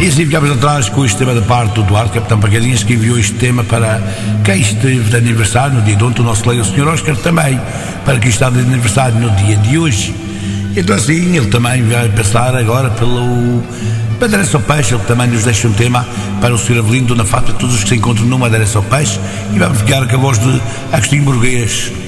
E assim ficámos atrás com este tema da parte do Duarte Capitão Pagadinhas, que enviou este tema para quem esteve de aniversário no dia de ontem, o nosso colega o Sr. Oscar também, para quem está de aniversário no dia de hoje. Então assim, ele também vai passar agora pelo Madeira ao Peixe. Ele também nos deixa um tema para o Sr. Avelino, Dona Fátima, todos os que se encontram no Madeira ao Peixe, e vamos ficar com a voz de Agostinho Burguês.